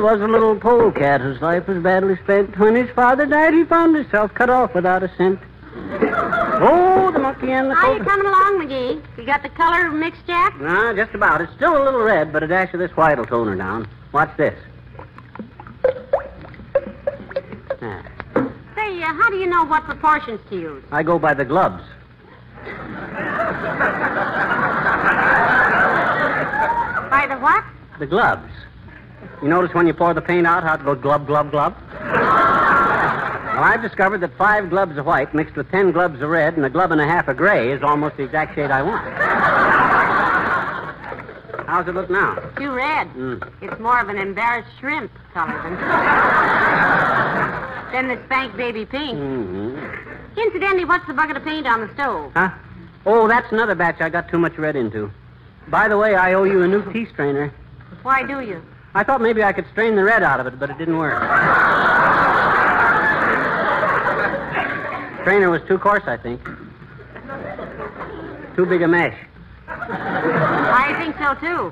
was a little polecat whose life was badly spent. When his father died, he found himself cut off without a cent. Oh, the monkey and the How cobra. you coming along, McGee? You got the color mixed, Jack? No, just about. It's still a little red, but a dash of this white will tone her down. Watch this. Ah. Say, how do you know what proportions to use? I go by the gloves. By the what? The gloves. You notice when you pour the paint out how it goes glub, glub, glub? Well, I've discovered that 5 globs of white mixed with 10 globs of red and a glove and a half of gray is almost the exact shade I want. How's it look now? Too red. It's more of an embarrassed shrimp color than the spank baby pink. Mm-hmm. Incidentally, what's the bucket of paint on the stove? Huh? Oh, that's another batch I got too much red into. By the way, I owe you a new tea strainer. Why do you? I thought maybe I could strain the red out of it, but it didn't work. Strainer was too coarse, I think. Too big a mesh. I think so, too.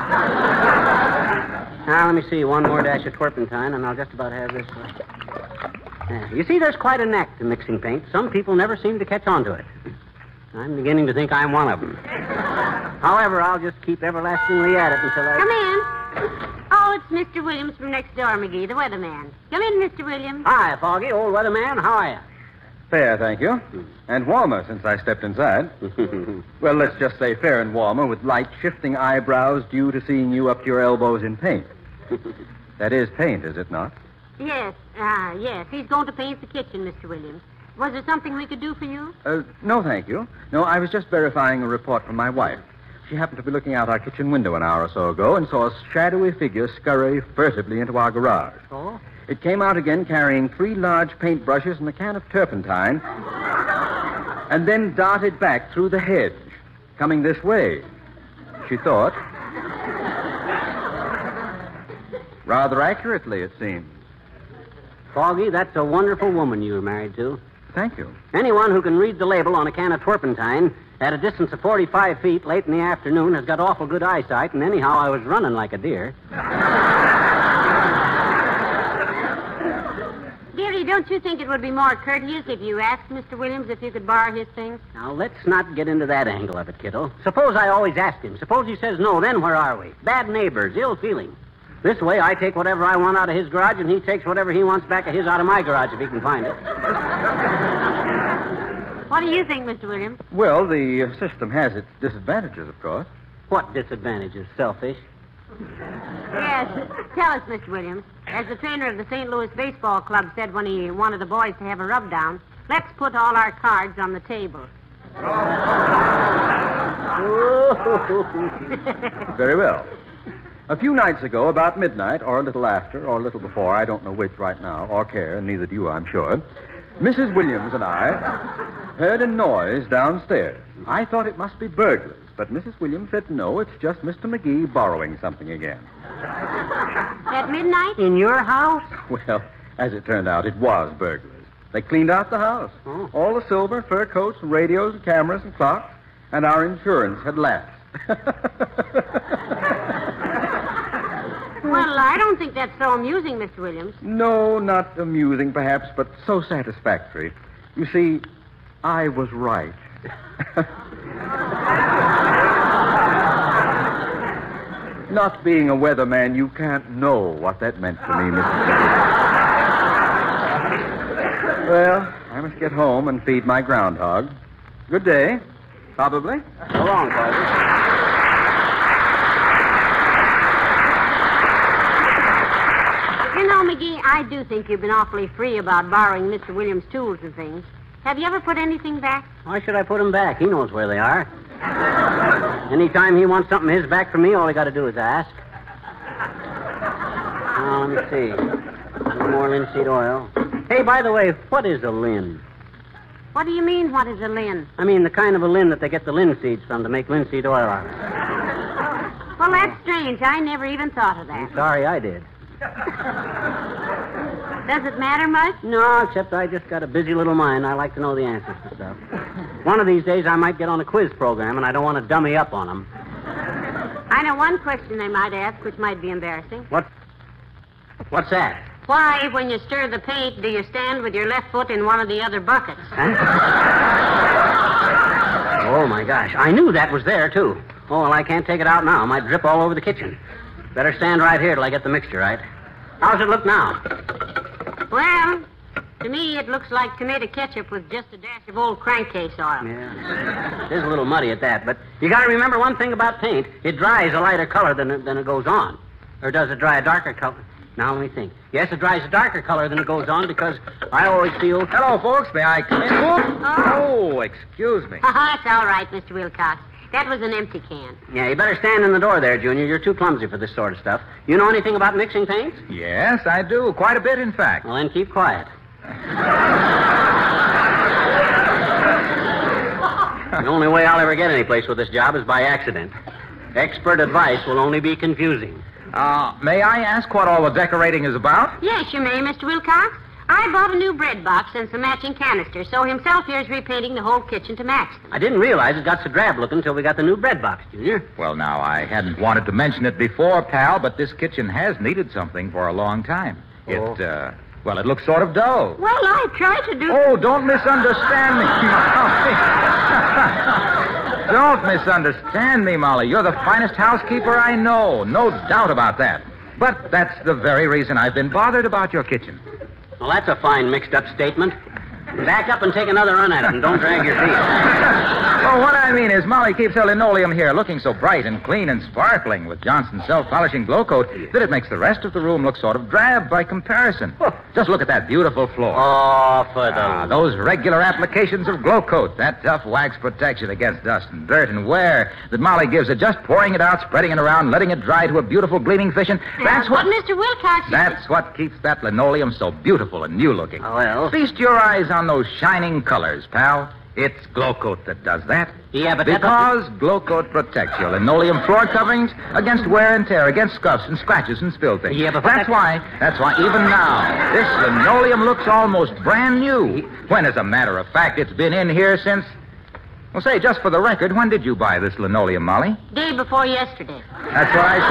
Now, let me see. One more dash of turpentine, and I'll just about have this. Yeah. You see, there's quite a knack to mixing paint. Some people never seem to catch on to it. I'm beginning to think I'm one of them. However, I'll just keep everlastingly at it until I... Come in. Oh, it's Mr. Williams from next door, McGee, the weatherman. Come in, Mr. Williams. Hi, Foggy, old weatherman. How are you? Fair, thank you. And warmer since I stepped inside. Well, let's just say fair and warmer with light shifting eyebrows due to seeing you up to your elbows in paint. That is paint, is it not? Yes, yes. He's going to paint the kitchen, Mr. Williams. Was there something we could do for you? No, thank you. No, I was just verifying a report from my wife. She happened to be looking out our kitchen window an hour or so ago and saw a shadowy figure scurry furtively into our garage. Oh? It came out again carrying 3 large paintbrushes and a can of turpentine, and then darted back through the hedge, coming this way, she thought. Rather accurately, it seemed. Foggy, that's a wonderful woman you were married to. Thank you. Anyone who can read the label on a can of turpentine at a distance of 45 feet late in the afternoon has got awful good eyesight, and anyhow, I was running like a deer. Dearie, don't you think it would be more courteous if you asked Mr. Williams if you could borrow his things? Now, let's not get into that angle of it, kiddo. Suppose I always ask him. Suppose he says no, then where are we? Bad neighbors, ill feeling. This way, I take whatever I want out of his garage, and he takes whatever he wants back of his out of my garage if he can find it. What do you think, Mr. Williams? Well, the system has its disadvantages, of course. What disadvantages, selfish? Yes, tell us, Mr. Williams. As the trainer of the St. Louis Baseball Club said when he wanted the boys to have a rub-down, let's put all our cards on the table. Very well. A few nights ago, about midnight, or a little after, or a little before, I don't know which right now, or care, and neither do you, I'm sure, Mrs. Williams and I heard a noise downstairs. I thought it must be burglars, but Mrs. Williams said no, it's just Mr. McGee borrowing something again. At midnight? In your house? Well, as it turned out, it was burglars. They cleaned out the house. Oh. All the silver, fur coats, and radios, and cameras, and clocks, and our insurance had lapsed. Well, I don't think that's so amusing, Mr. Williams. No, not amusing, perhaps, but so satisfactory. You see, I was right. Not being a weatherman, you can't know what that meant to me, Mrs. Well, I must get home and feed my groundhog. Good day. Probably. So long, Foggy. You know, McGee, I do think you've been awfully free about borrowing Mr. Williams' tools and things. Have you ever put anything back? Why should I put them back? He knows where they are. Anytime he wants something his back from me, all I got to do is ask. Now, let me see. A little more linseed oil. Hey, by the way, what is a lin? What do you mean, what is a lin? I mean the kind of a lin that they get the linseeds from to make linseed oil out of. Well, that's strange. I never even thought of that. I'm sorry I did. Does it matter much? No, except I just got a busy little mind. I like to know the answers to stuff. One of these days I might get on a quiz program, and I don't want to dummy up on them. I know one question they might ask, which might be embarrassing. What? What's that? Why, when you stir the paint, do you stand with your left foot in one of the other buckets? Huh? Oh, my gosh. I knew that was there, too. Oh, well, I can't take it out now. It might drip all over the kitchen. Better stand right here till I get the mixture right. How's it look now? Well, to me, it looks like tomato ketchup with just a dash of old crankcase oil. Yeah. It is a little muddy at that, but you got to remember one thing about paint. It dries a lighter color than it goes on. Or does it dry a darker color? Now, let me think. Yes, it dries a darker color than it goes on because I always feel... Hello, folks. May I come in? Oh, excuse me. It's all right, Mr. Wilcox. That was an empty can. Yeah, you better stand in the door there, Junior. You're too clumsy for this sort of stuff. You know anything about mixing paints? Yes, I do. Quite a bit, in fact. Well, then keep quiet. The only way I'll ever get any place with this job is by accident. Expert advice will only be confusing. May I ask what all the decorating is about? Yes, you may, Mr. Wilcox. I bought a new bread box and some matching canisters, so himself here is repainting the whole kitchen to match them. I didn't realize it got so drab looking until we got the new bread box, Junior. Well, now, I hadn't wanted to mention it before, pal, but this kitchen has needed something for a long time. Oh. It looks sort of dull. Well, I tried to do... Oh, don't misunderstand me, Molly. Don't misunderstand me, Molly. You're the finest housekeeper I know. No doubt about that. But that's the very reason I've been bothered about your kitchen. Well, that's a fine mixed-up statement. Back up and take another run at it, and don't drag your feet. Well, what I mean is Molly keeps her linoleum here looking so bright and clean and sparkling with Johnson's self-polishing glow coat that it makes the rest of the room look sort of drab by comparison. Just look at that beautiful floor. Oh, for the... Those regular applications of glow coat, that tough wax protection against dust and dirt and wear that Molly gives it, just pouring it out, spreading it around, letting it dry to a beautiful gleaming fission. That's what... But, Mr. Wilcox... That's what keeps that linoleum so beautiful and new-looking. Oh, well... Feast your eyes on those shining colors, pal. It's Glow Coat that does that. Yeah, but because Glow Coat protects your linoleum floor coverings against wear and tear, against scuffs and scratches and spill things. Yeah, but that's why even now this linoleum looks almost brand new. When, as a matter of fact, it's been in here since... Well, say, just for the record, when did you buy this linoleum, Molly? Day before yesterday. That's what I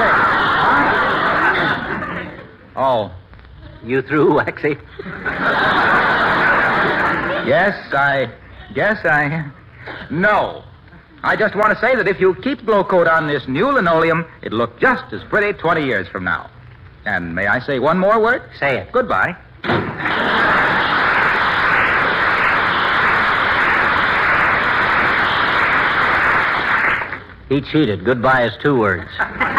say. Huh? Oh. You through, Waxy? Yes, I... No. I just want to say that if you keep Glow Coat on this new linoleum, it'll look just as pretty 20 years from now. And may I say one more word? Say it. Goodbye. He cheated. Goodbye is 2 words.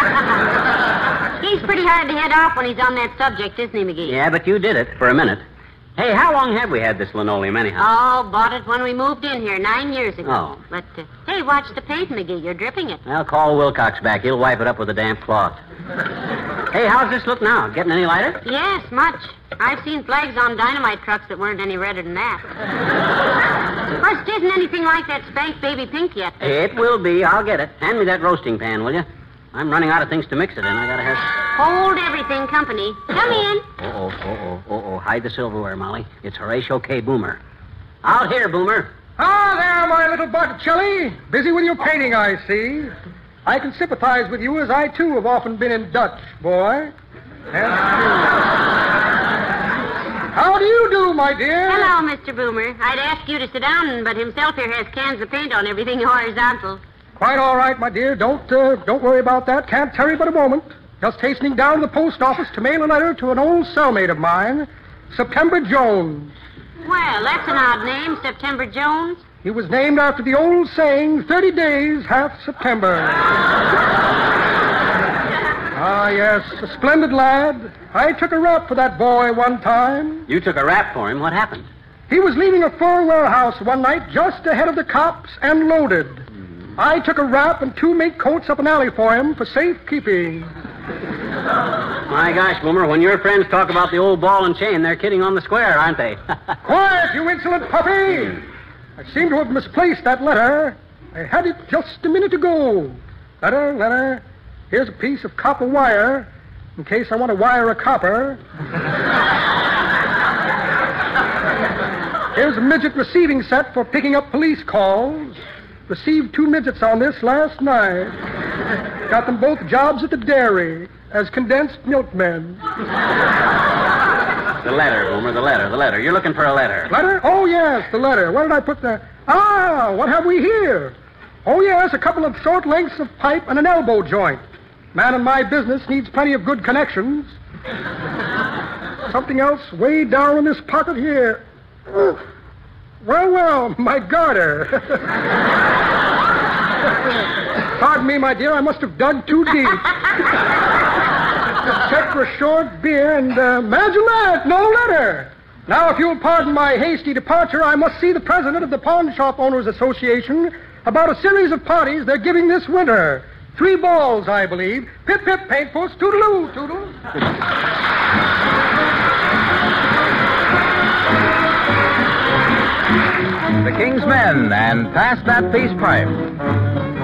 He's pretty hard to head off when he's on that subject, isn't he, McGee? Yeah, but you did it for a minute. Hey, how long have we had this linoleum anyhow? Oh, bought it when we moved in here 9 years ago. Oh. But, hey, watch the paint, McGee. You're dripping it. Well, call Wilcox back. He'll wipe it up with a damp cloth. Hey, how's this look now? Getting any lighter? Yes, much. I've seen flags on dynamite trucks that weren't any redder than that. Of course, it isn't anything like that spanked baby pink yet. It will be. I'll get it. Hand me that roasting pan, will you? I'm running out of things to mix it in. I gotta have... Hold everything, company. Come in. Oh. Hide the silverware, Molly. It's Horatio K. Boomer. Out here, Boomer. Ah, there, my little Botticelli. Busy with your painting, I see. I can sympathize with you, as I, too, have often been in Dutch, boy. How do you do, my dear? Hello, Mr. Boomer. I'd ask you to sit down, but himself here has cans of paint on everything horizontal. Quite all right, my dear. Don't worry about that. Can't tarry but a moment. Just hastening down to the post office to mail a letter to an old cellmate of mine, September Jones. Well, that's an odd name, September Jones. He was named after the old saying, 30 days, half September. Ah, yes, a splendid lad. I took a rap for that boy one time. You took a rap for him. What happened? He was leaving a fur warehouse one night just ahead of the cops and loaded. I took a wrap and 2 mink coats up an alley for him for safekeeping. My gosh, Boomer, when your friends talk about the old ball and chain, they're kidding on the square, aren't they? Quiet, you insolent puppy! I seem to have misplaced that letter. I had it just a minute ago. Letter. Here's a piece of copper wire, in case I want to wire a copper. Here's a midget receiving set for picking up police calls. Received 2 midgets on this last night. Got them both jobs at the dairy. as condensed milkmen. The letter, Boomer, the letter. You're looking for a letter. Letter? Oh, yes, the letter. Where did I put that? Ah, what have we here? Oh, yes, a couple of short lengths of pipe and an elbow joint. Man in my business needs plenty of good connections. Something else way down in this pocket here. Well, my garter. Pardon me, my dear, I must have dug too deep. Check for a short beer, and imagine that, no letter. Now, if you'll pardon my hasty departure, I must see the president of the Pawn Shop Owners Association about a series of parties they're giving this winter. 3 balls, I believe. Pip, pip, paint puss, toodaloo, toodle. The King's Men and Pass That Peace Pipe.